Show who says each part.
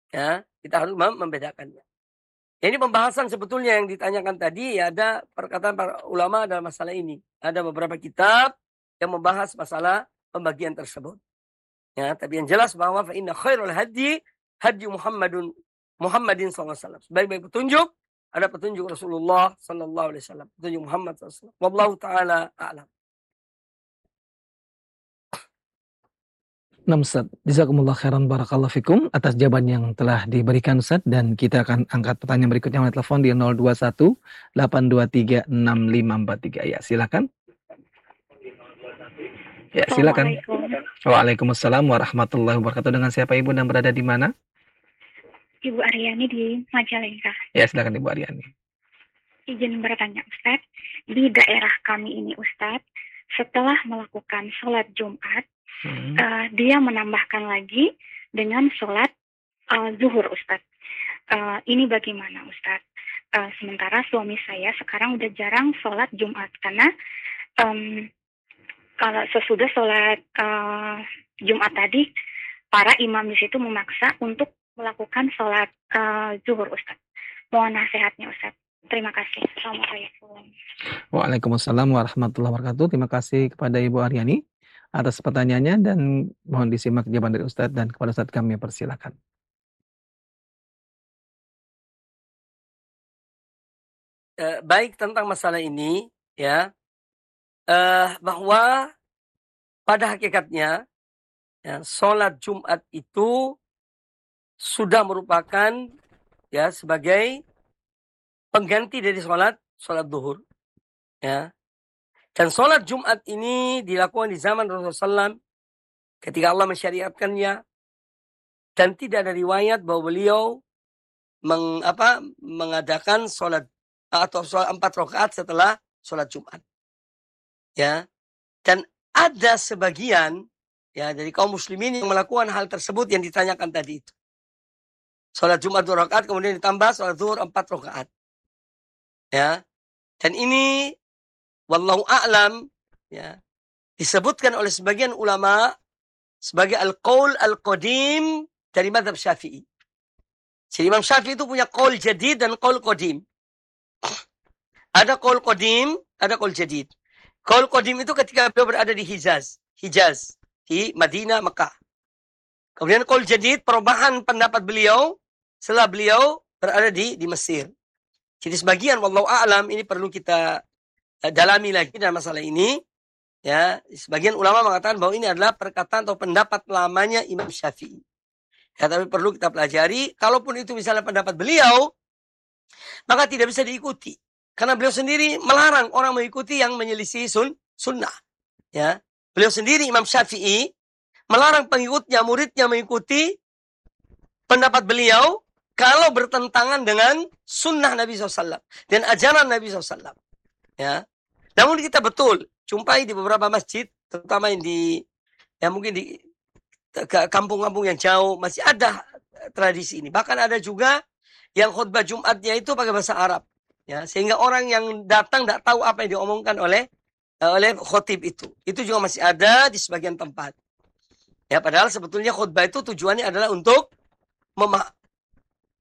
Speaker 1: Ya, kita harus membedakannya. Ini pembahasan sebetulnya yang ditanyakan tadi, ya ada perkataan para ulama dalam masalah ini. Ada beberapa kitab yang membahas masalah pembagian tersebut. Ya, tapi yang jelas bahwa fa inna khairul hadi hadi Muhammadin sallallahu alaihi wasallam. Sebaik-baik petunjuk ada petunjuk Rasulullah sallallahu alaihi wasallam, petunjuk Muhammad sallallahu alaihi wasallam. Wallahu taala a'lam.
Speaker 2: Nah, Ustaz, jazakumullah khairan barakallahu fikum atas jawaban yang telah diberikan Ustaz, dan kita akan angkat pertanyaan berikutnya melalui telepon di 021 823 6543. Ya, silakan. Ya, silakan. Waalaikumsalam warahmatullahi wabarakatuh. Dengan siapa Ibu dan berada di mana?
Speaker 3: Ibu Aryani di Majalengka.
Speaker 2: Ya, silakan Ibu Aryani.
Speaker 3: Izin bertanya Ustaz, di daerah kami ini Ustaz, setelah melakukan sholat Jumat, dia menambahkan lagi dengan sholat zuhur Ustaz. Ini bagaimana Ustaz? Sementara suami saya sekarang udah jarang sholat Jumat karena kalau sesudah sholat Jumat tadi, para imam di situ memaksa untuk melakukan sholat zuhur Ustaz. Mohon nasihatnya Ustaz. Terima kasih. Assalamualaikum.
Speaker 2: Waalaikumsalam warahmatullahi wabarakatuh. Terima kasih kepada Ibu Aryani atas pertanyaannya, dan mohon disimak jawaban dari Ustadz, dan kepada Ustadz kami persilakan.
Speaker 1: Baik, tentang masalah ini ya, bahwa pada hakikatnya ya, sholat Jumat itu sudah merupakan ya sebagai pengganti dari sholat zuhur ya. Dan sholat Jumat ini dilakukan di zaman Rasulullah SAW ketika Allah mensyariatkannya, dan tidak ada riwayat bahwa beliau mengadakan sholat atau sholat 4 rakaat setelah sholat Jumat. Ya. Dan ada sebagian ya dari kaum muslimin yang melakukan hal tersebut yang ditanyakan tadi itu. Sholat Jumat 2 rakaat kemudian ditambah sholat zuhur 4 rakaat. Ya. Dan ini wallahu a'lam ya, disebutkan oleh sebagian ulama sebagai al-qaul al-qadim dari mazhab Syafi'i. Jadi Imam Syafi'i itu punya qaul jadid dan qaul qadim. Ada qaul qadim, ada qaul jadid. Qaul qadim itu ketika beliau berada di Hijaz, di Madinah, Mekah. Kemudian qaul jadid, perubahan pendapat beliau setelah beliau berada di Mesir. Jadi sebagian wallahu a'lam ini perlu kita dalami lagi dalam masalah ini. Ya, sebagian ulama mengatakan bahwa ini adalah perkataan atau pendapat lamanya Imam Syafi'i. Ya, tapi perlu kita pelajari. Kalaupun itu misalnya pendapat beliau, maka tidak bisa diikuti. Karena beliau sendiri melarang orang mengikuti yang menyelisih sunnah. Ya, beliau sendiri Imam Syafi'i melarang pengikutnya, muridnya mengikuti pendapat beliau kalau bertentangan dengan sunnah Nabi SAW dan ajaran Nabi SAW. Ya, namun kita betul jumpai di beberapa masjid, terutama yang mungkin di kampung-kampung yang jauh masih ada tradisi ini. Bahkan ada juga yang khutbah Jumatnya itu pakai bahasa Arab, ya, sehingga orang yang datang tidak tahu apa yang diomongkan oleh khotib itu. Itu juga masih ada di sebagian tempat. Ya, padahal sebetulnya khutbah itu tujuannya adalah untuk